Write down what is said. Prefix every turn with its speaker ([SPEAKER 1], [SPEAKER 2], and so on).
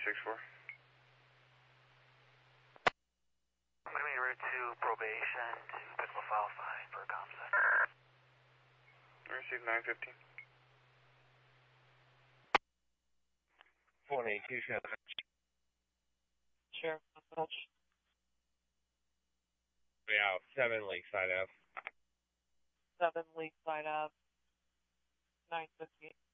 [SPEAKER 1] 964.
[SPEAKER 2] I'm going to be en route to probation to Piccolo File 5 for a comsec.
[SPEAKER 1] Received 915.
[SPEAKER 3] 482, Sheriff.
[SPEAKER 4] Sheriff, touch.
[SPEAKER 3] Yeah, 7 Lakeside Ave.
[SPEAKER 4] 7 Lakeside Ave. 958.